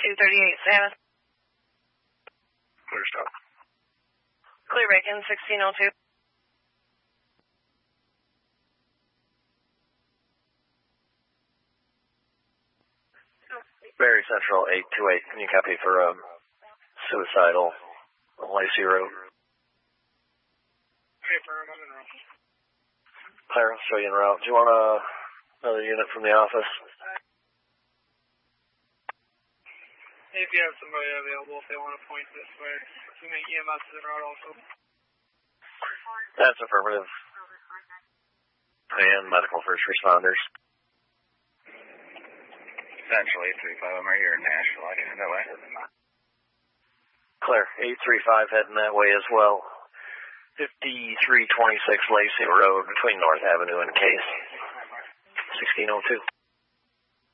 238 Santa. Clear stop. Clear Bacon, 1602. Berry Central 828. Can you copy for suicidal on Lacey Road? Claire, I'll show you en route. Do you want another unit from the office? If you have somebody available, if they want to point this way, you may EMS is en route also. That's affirmative. And medical first responders. Central 835, I'm right here in Nashville. I can head that way. Claire, 835 heading that way as well. 5326 Lacey Road between North Avenue and Case. 1602.